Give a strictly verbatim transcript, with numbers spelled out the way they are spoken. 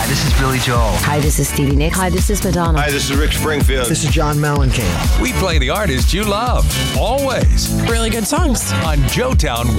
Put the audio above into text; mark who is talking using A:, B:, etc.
A: this is Billy Joel.
B: Hi, this is Stevie Nicks.
C: Hi, this is Madonna.
D: Hi, this is Rick Springfield.
E: This is John Mellencamp.
F: We play the artists you love, always,
C: Really good songs.
F: on Joetown